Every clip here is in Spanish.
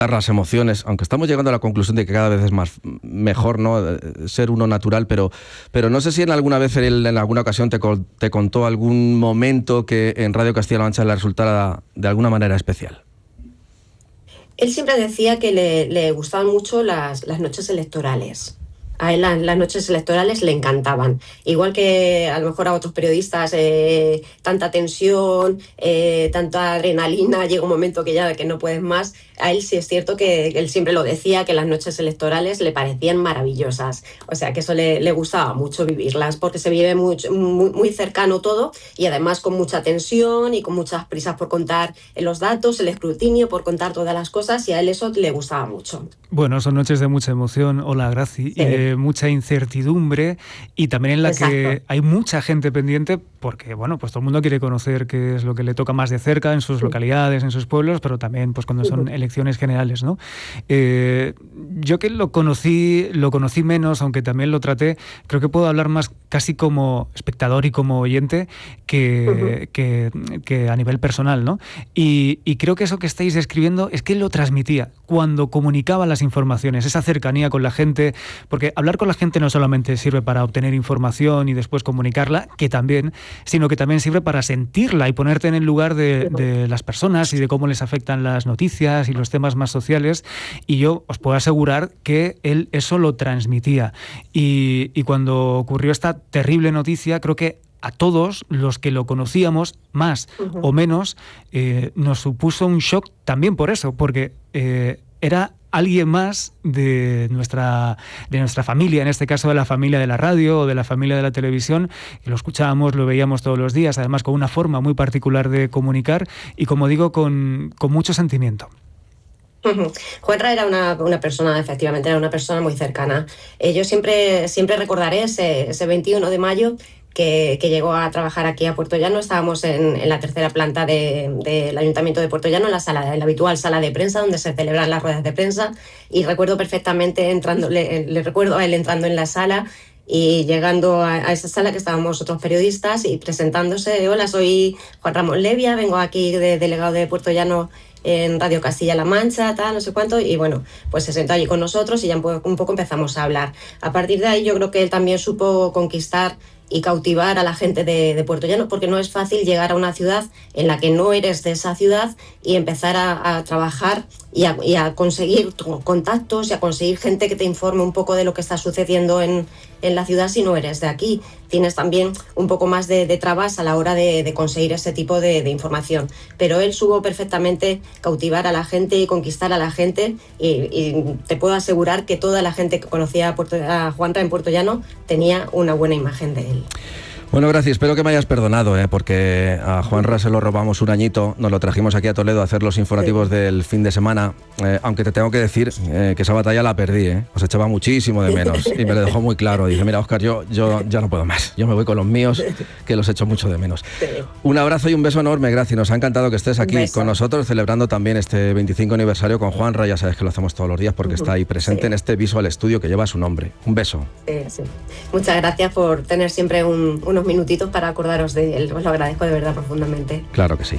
las emociones, aunque estamos llegando a la conclusión de que cada vez es mejor, ¿no?, ser uno natural, pero no sé si en alguna vez, en alguna ocasión te contó algún momento que en Radio Castilla-La Mancha le resultara de alguna manera especial. Él siempre decía que le gustaban mucho las noches electorales. A él las noches electorales le encantaban. Igual que a lo mejor a otros periodistas, tanta tensión, tanta adrenalina, llega un momento que no puedes más. A él sí es cierto que él siempre lo decía, que las noches electorales le parecían maravillosas. O sea, que eso le gustaba mucho vivirlas, porque se vive muy cercano todo, y además con mucha tensión y con muchas prisas por contar los datos, el escrutinio, por contar todas las cosas, y a él eso le gustaba mucho. Bueno, son noches de mucha emoción, hola Graci, sí, y de mucha incertidumbre, y también en la que hay mucha gente pendiente, porque bueno, pues todo el mundo quiere conocer qué es lo que le toca más de cerca en sus localidades, en sus pueblos, pero también pues cuando son elecciones generales, ¿no? Yo que lo conocí menos, aunque también lo traté, creo que puedo hablar más casi como espectador y como oyente que a nivel personal, ¿no? Y creo que eso que estáis describiendo es que lo transmitía cuando comunicaba las informaciones, esa cercanía con la gente, porque hablar con la gente no solamente sirve para obtener información y después comunicarla, que también, sino que también sirve para sentirla y ponerte en el lugar de las personas y de cómo les afectan las noticias y los temas más sociales, y yo os puedo asegurar que él eso lo transmitía. Y cuando ocurrió esta terrible noticia, creo que a todos los que lo conocíamos, más o menos, nos supuso un shock también por eso, porque era alguien más de nuestra familia, en este caso de la familia de la radio o de la familia de la televisión, que lo escuchábamos, lo veíamos todos los días, además con una forma muy particular de comunicar y, como digo, con mucho sentimiento. Juanra era una persona, efectivamente, era una persona muy cercana. Yo siempre recordaré ese 21 de mayo que llegó a trabajar aquí a Puertollano. Estábamos en la tercera planta del Ayuntamiento de Puertollano, en la habitual sala de prensa donde se celebran las ruedas de prensa, y recuerdo perfectamente le recuerdo a él entrando en la sala y llegando a esa sala, que estábamos otros periodistas, y presentándose: hola, soy Juan Ramón Levia, vengo aquí de delegado de Puertollano en Radio Castilla-La Mancha, tal, no sé cuánto, y bueno, pues se sentó allí con nosotros y ya un poco empezamos a hablar. A partir de ahí yo creo que él también supo conquistar y cautivar a la gente de Puertollano, porque no es fácil llegar a una ciudad en la que no eres de esa ciudad y empezar a trabajar y a conseguir contactos y a conseguir gente que te informe un poco de lo que está sucediendo en la ciudad si no eres de aquí. Tienes también un poco más de trabas a la hora de conseguir ese tipo de información. Pero él supo perfectamente cautivar a la gente y conquistar a la gente, y te puedo asegurar que toda la gente que conocía a Juanra en Puertollano tenía una buena imagen de él. Bueno, gracias. Espero que me hayas perdonado, porque a Juanra se lo robamos un añito, nos lo trajimos aquí a Toledo a hacer los informativos del fin de semana, aunque te tengo que decir que esa batalla la perdí, os echaba muchísimo de menos, y me lo dejó muy claro. Dice: mira, Óscar, yo ya no puedo más, yo me voy con los míos, que los echo mucho de menos. Un abrazo y un beso enorme, gracias. Nos ha encantado que estés aquí con nosotros, celebrando también este 25 aniversario con Juanra. Ya sabes que lo hacemos todos los días porque está ahí presente en este Visual Studio que lleva su nombre. Un beso. Sí. Muchas gracias por tener siempre unos minutitos para acordaros de él. Os lo agradezco de verdad profundamente. Claro que sí.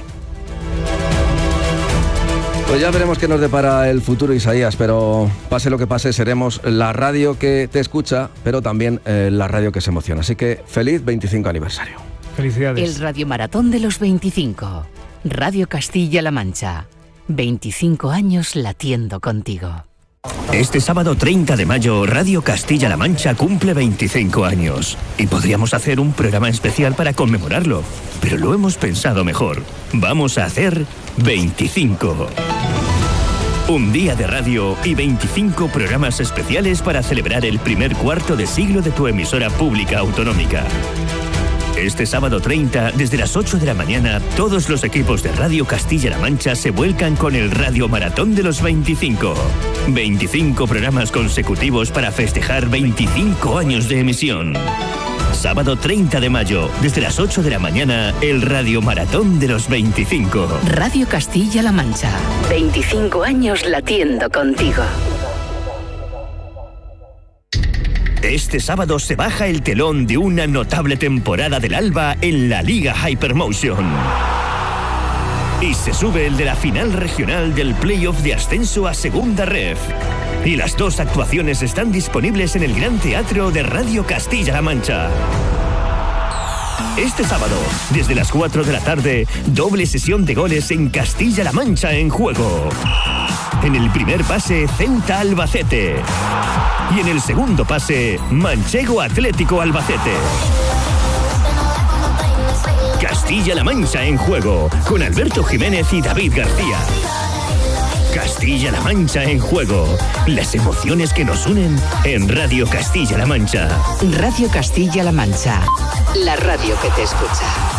Pues ya veremos qué nos depara el futuro, Isaías, pero pase lo que pase, seremos la radio que te escucha, pero también la radio que se emociona. Así que feliz 25 aniversario. Felicidades. El Radio Maratón de los 25. Radio Castilla-La Mancha. 25 años latiendo contigo. Este sábado 30 de mayo, Radio Castilla-La Mancha cumple 25 años. Y podríamos hacer un programa especial para conmemorarlo. Pero lo hemos pensado mejor. Vamos a hacer 25. Un día de radio y 25 programas especiales para celebrar el primer cuarto de siglo de tu emisora pública autonómica. Este sábado 30, desde las 8 de la mañana, todos los equipos de Radio Castilla-La Mancha se vuelcan con el Radio Maratón de los 25. 25 programas consecutivos para festejar 25 años de emisión. Sábado 30 de mayo, desde las 8 de la mañana, el Radio Maratón de los 25. Radio Castilla-La Mancha. 25 años latiendo contigo. Este sábado se baja el telón de una notable temporada del Alba en la Liga Hypermotion. Y se sube el de la final regional del playoff de ascenso a Segunda Ref. Y las 2 actuaciones están disponibles en el Gran Teatro de Radio Castilla-La Mancha. Este sábado, desde las 4 de la tarde, doble sesión de goles en Castilla-La Mancha en juego. En el primer pase, Ceuta Albacete. Y en el segundo pase, Manchego Atlético Albacete. Castilla-La Mancha en juego, con Alberto Jiménez y David García. Castilla-La Mancha en juego. Las emociones que nos unen en Radio Castilla-La Mancha. Radio Castilla-La Mancha. La radio que te escucha.